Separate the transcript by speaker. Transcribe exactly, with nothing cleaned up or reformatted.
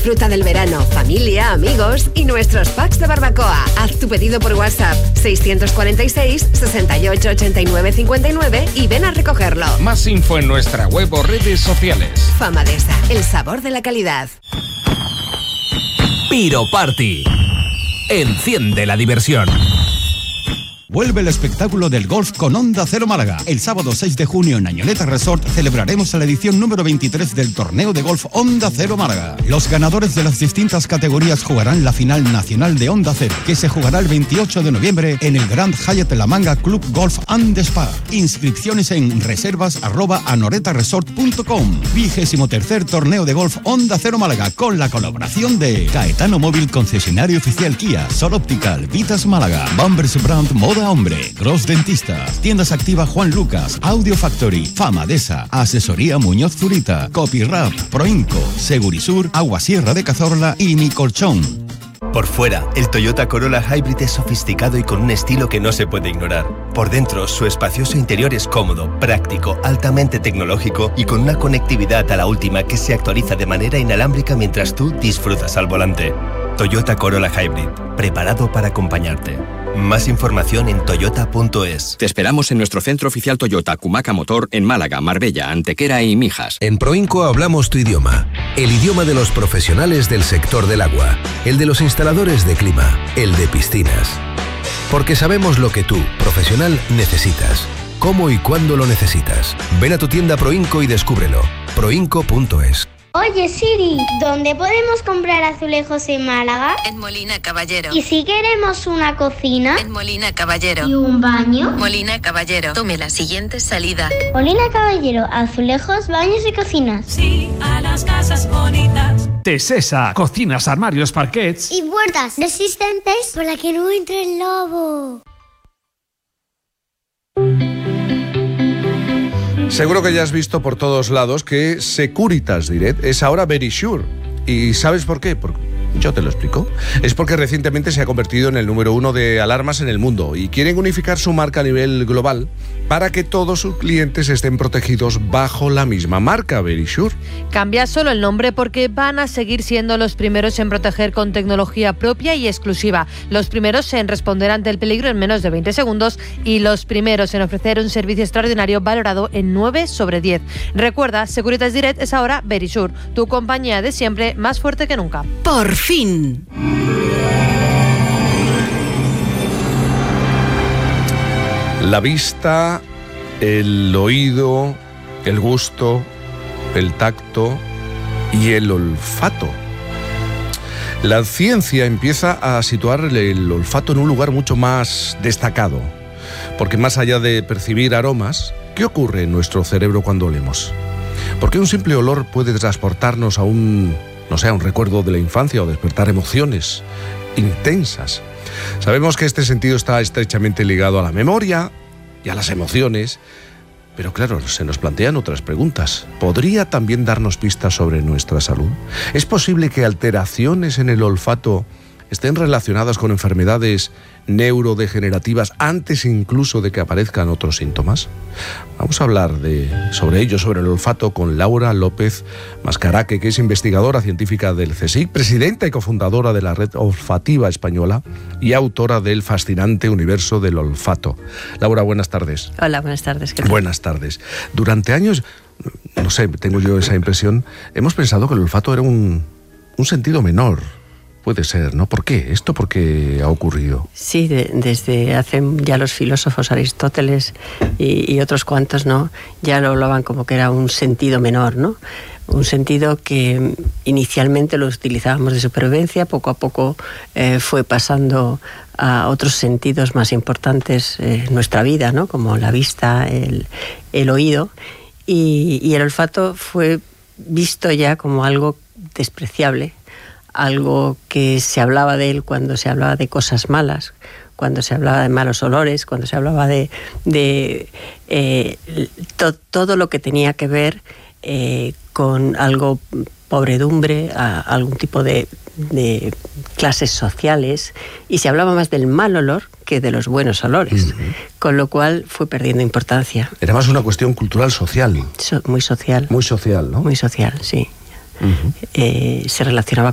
Speaker 1: Disfruta del verano, familia, amigos y nuestros packs de barbacoa. Haz tu pedido por WhatsApp seiscientos cuarenta y seis, sesenta y ocho, ochenta y nueve, cincuenta y nueve y ven a recogerlo.
Speaker 2: Más info en nuestra web o redes sociales.
Speaker 1: Famadesa, el sabor de la calidad.
Speaker 3: Piro Party. Enciende la diversión.
Speaker 4: Vuelve el espectáculo del golf con Onda Cero Málaga. El sábado seis de junio en Añoleta Resort celebraremos la edición número veintitrés del torneo de golf Onda Cero Málaga. Los ganadores de las distintas categorías jugarán la final nacional de Onda Cero, que se jugará el veintiocho de noviembre en el Grand Hyatt La Manga Club Golf and Spa. Inscripciones en reservas arroba anoretaresort punto com. Vigésimo tercer torneo de golf Onda Cero Málaga con la colaboración de Caetano Móvil, concesionario oficial Kia, Sol Optical, Vitas Málaga, Bumpers Brand Moda Hombre, Gross Dentistas, Tiendas Activa Juan Lucas, Audio Factory, Famadesa, Asesoría Muñoz Zurita, Copyrap, Proinco, Segurisur, Agua Sierra de Cazorla y Mi Colchón.
Speaker 5: Por fuera, el Toyota Corolla Hybrid es sofisticado y con un estilo que no se puede ignorar. Por dentro, su espacioso interior es cómodo, práctico, altamente tecnológico y con una conectividad a la última que se actualiza de manera inalámbrica mientras tú disfrutas al volante. Toyota Corolla Hybrid, preparado para acompañarte. Más información en toyota punto es.
Speaker 6: Te esperamos en nuestro centro oficial Toyota Cumaca Motor en Málaga, Marbella, Antequera y Mijas.
Speaker 3: En Proinco hablamos tu idioma, el idioma de los profesionales del sector del agua, el de los instaladores de clima, el de piscinas. Porque sabemos lo que tú, profesional, necesitas, cómo y cuándo lo necesitas. Ven a tu tienda Proinco y descúbrelo. proinco punto es.
Speaker 7: Oye Siri, ¿dónde podemos comprar azulejos en Málaga?
Speaker 8: En Molina Caballero.
Speaker 7: ¿Y si queremos una cocina?
Speaker 8: En Molina Caballero.
Speaker 7: ¿Y un baño?
Speaker 8: Molina Caballero. Tome la siguiente salida.
Speaker 7: Molina Caballero, azulejos, baños y cocinas.
Speaker 9: Sí, a las casas bonitas.
Speaker 10: Tesesa, cocinas, armarios, parquets.
Speaker 7: Y puertas resistentes para que no entre el lobo.
Speaker 11: Seguro que ya has visto por todos lados que Securitas Direct es ahora Verisure. ¿Y sabes por qué? Porque yo te lo explico. Es porque recientemente se ha convertido en el número uno de alarmas en el mundo y quieren unificar su marca a nivel global para que todos sus clientes estén protegidos bajo la misma marca, Verisure.
Speaker 12: Cambia solo el nombre porque van a seguir siendo los primeros en proteger con tecnología propia y exclusiva, los primeros en responder ante el peligro en menos de veinte segundos y los primeros en ofrecer un servicio extraordinario valorado en nueve sobre diez. Recuerda, Securitas Direct es ahora Verisure, tu compañía de siempre más fuerte que nunca.
Speaker 1: Por fin.
Speaker 11: La vista, el oído, el gusto, el tacto y el olfato. La ciencia empieza a situar el olfato en un lugar mucho más destacado, porque más allá de percibir aromas, ¿qué ocurre en nuestro cerebro cuando olemos? Porque un simple olor puede transportarnos a un, no sé, a un recuerdo de la infancia o despertar emociones intensas. Sabemos que este sentido está estrechamente ligado a la memoria y a las emociones, pero claro, se nos plantean otras preguntas. ¿Podría también darnos pistas sobre nuestra salud? ¿Es posible que alteraciones en el olfato estén relacionadas con enfermedades neurodegenerativas antes incluso de que aparezcan otros síntomas? Vamos a hablar de, sobre ello, sobre el olfato, con Laura López Mascaraque, que es investigadora científica del CSIC, presidenta y cofundadora de la Red Olfativa Española y autora del fascinante universo del olfato. Laura, buenas tardes.
Speaker 13: Hola, buenas tardes. ¿Qué tal?
Speaker 11: Buenas tardes. Durante años, no sé, tengo yo esa impresión, hemos pensado que el olfato era un, un sentido menor. Puede ser, ¿no? ¿Por qué? ¿Esto por qué ha ocurrido?
Speaker 13: Sí, de, desde hace ya los filósofos Aristóteles y, y otros cuantos, ¿no? Ya lo hablaban como que era un sentido menor, ¿no? Un sentido que inicialmente lo utilizábamos de supervivencia, poco a poco eh, fue pasando a otros sentidos más importantes eh, en nuestra vida, ¿no? Como la vista, el, el oído, y, y el olfato fue visto ya como algo despreciable, algo que se hablaba de él cuando se hablaba de cosas malas, cuando se hablaba de malos olores, cuando se hablaba de, de eh, to, todo lo que tenía que ver eh, con algo pobredumbre, a algún tipo de, de clases sociales, y se hablaba más del mal olor que de los buenos olores, uh-huh. Con lo cual fue perdiendo importancia.
Speaker 11: Era más una cuestión cultural social.
Speaker 13: So, muy social.
Speaker 11: Muy social, ¿no?
Speaker 13: Muy social, sí. Uh-huh. Eh, se relacionaba